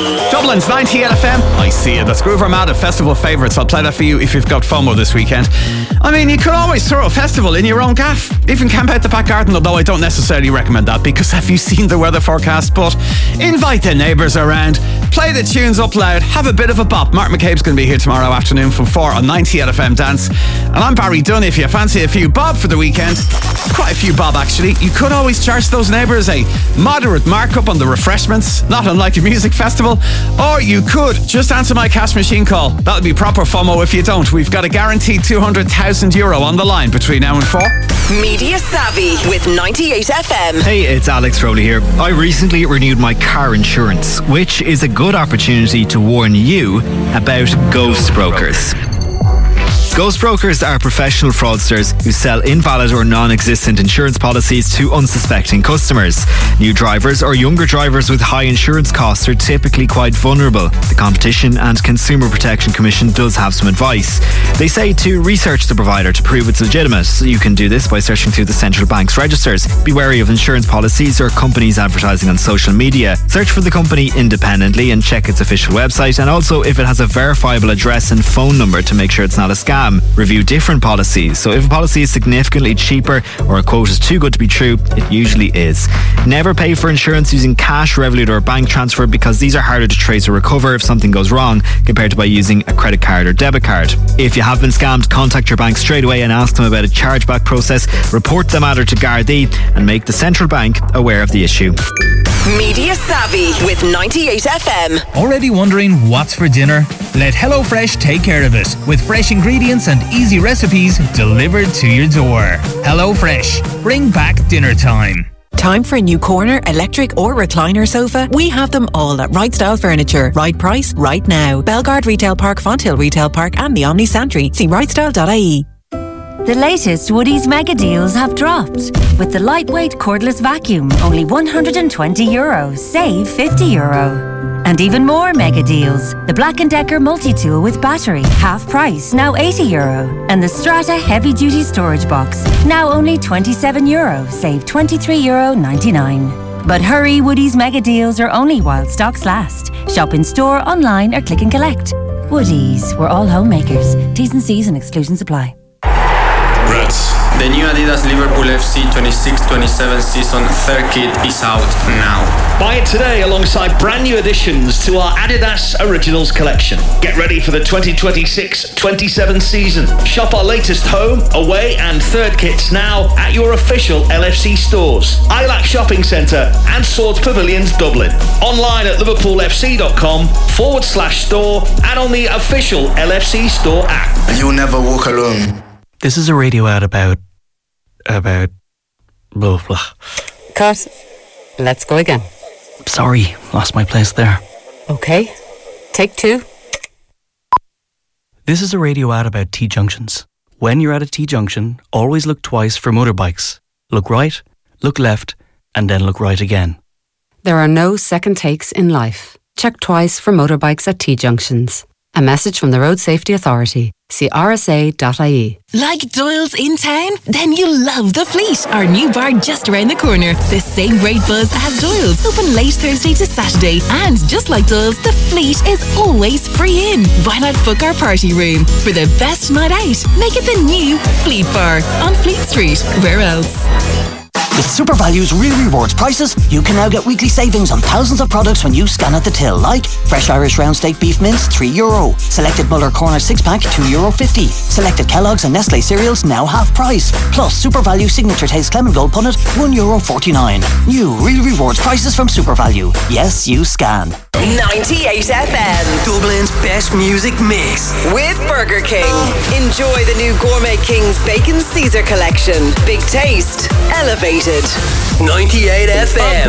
Dublin's 98 FM. I see it. That's Groove Armada Festival favourites. I'll play that for you if you've got FOMO this weekend. I mean, you could always throw a festival in your own gaff. Even camp out the back garden, although I don't necessarily recommend that, because have you seen the weather forecast? But invite the neighbours around, play the tunes up loud, have a bit of a bop. Mark McCabe's going to be here tomorrow afternoon from 4 on 98 FM Dance. And I'm Barry Dunn. If you fancy a few bob for the weekend, quite a few bob actually, you could always charge those neighbours a moderate markup on the refreshments, not unlike a music festival. Or you could just answer my cash machine call. That would be proper FOMO if you don't. We've got a guaranteed €200,000 on the line between now and 4. Media Savvy with 98 FM. Hey, it's Alex Rowley here. I recently renewed my car insurance, which is a good opportunity to warn you about ghost brokers. Ghost brokers are professional fraudsters who sell invalid or non-existent insurance policies to unsuspecting customers. New drivers or younger drivers with high insurance costs are typically quite vulnerable. The Competition and Consumer Protection Commission does have some advice. They say to research the provider to prove it's legitimate. You can do this by searching through the central bank's registers. Be wary of insurance policies or companies advertising on social media. Search for the company independently and check its official website, and also if it has a verifiable address and phone number to make sure it's not a scam. Review different policies. So if a policy is significantly cheaper or a quote is too good to be true, it usually is. Never pay for insurance using cash, Revolut or bank transfer, because these are harder to trace or recover if something goes wrong compared to by using a credit card or debit card. If you have been scammed, contact your bank straight away and ask them about a chargeback process. Report the matter to Gardaí and make the central bank aware of the issue. Media Savvy with 98 FM. Already wondering what's for dinner? Let HelloFresh take care of it with fresh ingredients and easy recipes delivered to your door. HelloFresh, bring back dinner time. Time for a new corner, electric or recliner sofa? We have them all at Right Style Furniture. Right price, right now. Belgard Retail Park, Fonthill Retail Park and the Omni Santry. See rightstyle.ie. The latest Woodies mega deals have dropped. With the lightweight cordless vacuum, only €120. Save €50. And even more mega deals. The Black & Decker multi-tool with battery, half price, now €80. And the Strata heavy-duty storage box, now only €27. Save €23.99. But hurry, Woodies mega deals are only while stocks last. Shop in store, online or click and collect. Woodies, we're all homemakers. T's and C's and exclusions apply. Reds. The new Adidas Liverpool FC 26-27 season third kit is out now. Buy it today alongside brand new additions to our Adidas Originals collection. Get ready for the 2026-27 season. Shop our latest home, away and third kits now at your official LFC stores, ILAC Shopping Centre and Swords Pavilions Dublin. Online at liverpoolfc.com/store and on the official LFC store app. You'll never walk alone. This is a radio ad about blah blah. Cut. Let's go again. Sorry, lost my place there. Okay. Take two. This is a radio ad about T-junctions. When you're at a T-junction, always look twice for motorbikes. Look right, look left, and then look right again. There are no second takes in life. Check twice for motorbikes at T-junctions. A message from the Road Safety Authority. See rsa.ie. Like Doyle's in town? Then you'll love The Fleet, our new bar just around the corner. The same great buzz as Doyle's, open late Thursday to Saturday. And just like Doyle's, The Fleet is always free in. Why not book our party room? For the best night out, make it the new Fleet Bar on Fleet Street. Where else? With SuperValue's Real Rewards prices, you can now get weekly savings on thousands of products when you scan at the till, like fresh Irish round steak beef mince, €3. Selected Muller Corner 6-pack, €2.50. Selected Kellogg's and Nestle cereals, now half price. Plus, SuperValue Signature Taste Clement Gold Punnet, €1.49. New Real Rewards prices from SuperValue. Yes, you scan. 98 FM. Dublin's best music mix. With Burger King. Enjoy the new Gourmet King's Bacon Caesar collection. Big taste. Elevated. 98 FM.